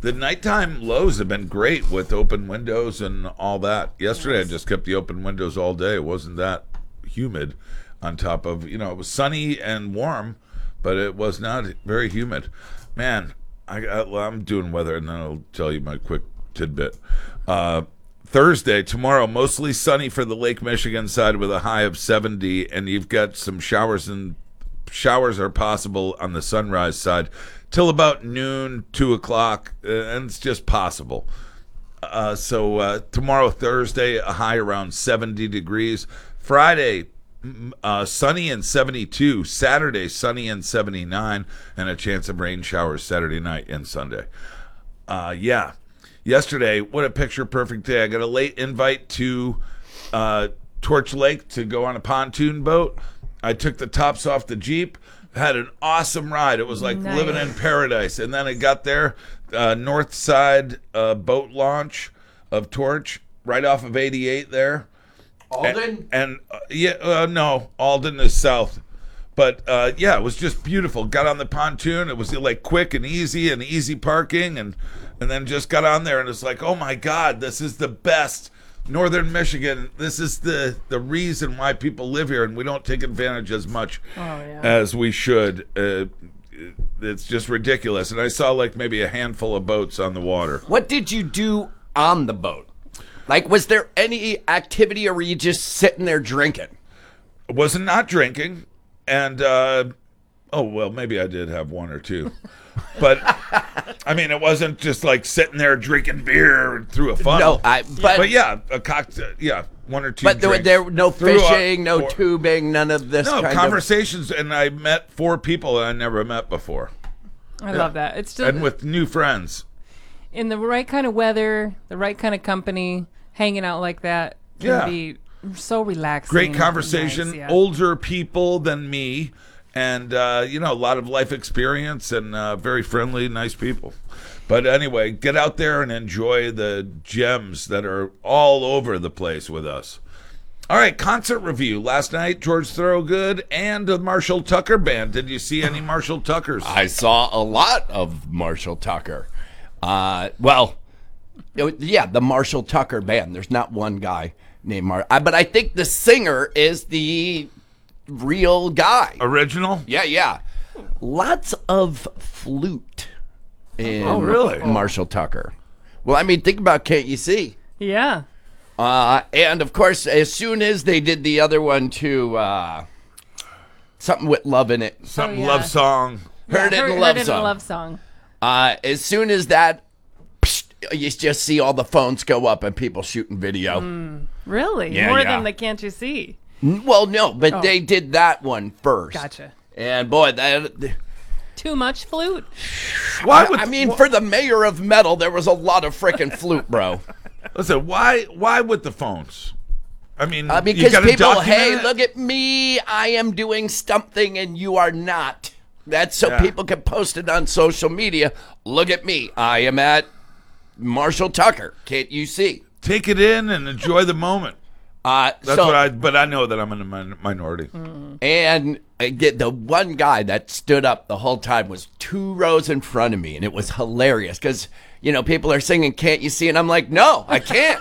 The nighttime lows have been great with open windows and all that. Yesterday, I just kept the open windows all day. It wasn't that humid on top of, it was sunny and warm, but it was not very humid. Man, I'm doing weather, and then I'll tell you my quick tidbit. Thursday, tomorrow, mostly sunny for the Lake Michigan side with a high of 70, and you've got some showers are possible on the Sunrise side till about noon, 2 o'clock, and it's just possible. So tomorrow, Thursday, a high around 70 degrees. Friday, sunny and 72. Saturday, sunny and 79, and a chance of rain showers Saturday night and Sunday. Yesterday, what a picture-perfect day. I got a late invite to Torch Lake to go on a pontoon boat. I took the tops off the Jeep, had an awesome ride. It was like living in paradise. And then I got there, north side boat launch of Torch, right off of 88 there. Alden? No, Alden is south. But, it was just beautiful. Got on the pontoon. It was like quick and easy parking. And then just got on there, and it's like, oh, my God, this is the best. Northern Michigan, this is the reason why people live here, and we don't take advantage as much as we should. It's just ridiculous. And I saw like maybe a handful of boats on the water. What did you do on the boat? Like, was there any activity, or were you just sitting there drinking? I wasn't not drinking, and maybe I did have one or two. But I mean, it wasn't just like sitting there drinking beer through a funnel. But yeah, a cocktail, one or two. But there were no fishing, no tubing, none of this. No conversations, and I met 4 people that I never met before. I love that. It's still and with new friends. In the right kind of weather, the right kind of company, hanging out like that can be so relaxing. Great conversation. Nice, older people than me. And, a lot of life experience and very friendly, nice people. But anyway, get out there and enjoy the gems that are all over the place with us. All right, concert review. Last night, George Thorogood and the Marshall Tucker Band. Did you see any Marshall Tuckers? I saw a lot of Marshall Tucker. The Marshall Tucker Band. There's not one guy named but I think the singer is the real guy. Original? Yeah. Lots of flute in really? Marshall Tucker. Well, I mean, think about Can't You See? Yeah. And, of course, as soon as they did the other one, too, something with love in it. Love song. Heard it in Love Song. As soon as that, you just see all the phones go up and people shooting video. Really? Yeah, More than the Can't You See? Well, no, but they did that one first. Gotcha. And boy, too much flute. For the mayor of metal, there was a lot of freaking flute, bro. Listen, why with the phones? I mean, because people, hey, look at me, I am doing something and you are not. That's so people can post it on social media. Look at me, I am at Marshall Tucker. Can't you see? Take it in and enjoy the moment. But I know that I'm in a minority. And the one guy that stood up the whole time was 2 rows in front of me, and it was hilarious because, people are singing Can't You See? And I'm like, no, I can't.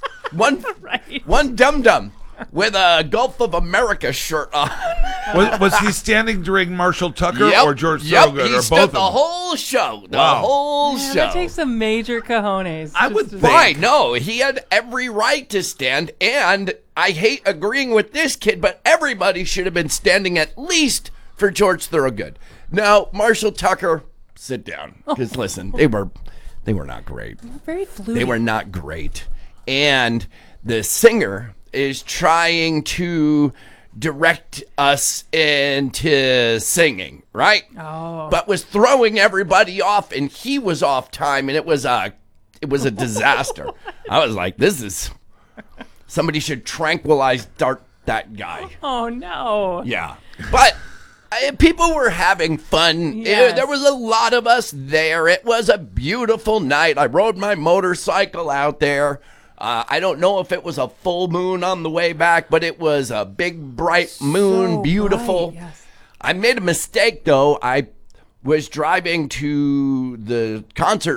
One dum-dum with a Gulf of America shirt on. Was he standing during Marshall Tucker or George Thorogood or both stood of them? the whole show. That takes some major cojones. I would think. Why? No, he had every right to stand, and I hate agreeing with this kid, but everybody should have been standing at least for George Thorogood. Now, Marshall Tucker, sit down. Because listen, they were not great. Very fluty. They were not great. And the singer is trying to direct us into singing, right? Oh. But was throwing everybody off, and he was off time, and it was a disaster. I was like, somebody should tranquilize that guy. Oh, no. Yeah. But people were having fun. Yes. There was a lot of us there. It was a beautiful night. I rode my motorcycle out there. I don't know if it was a full moon on the way back, but it was a big, bright moon, So beautiful. bright, yes. I made a mistake, though. I was driving to the concert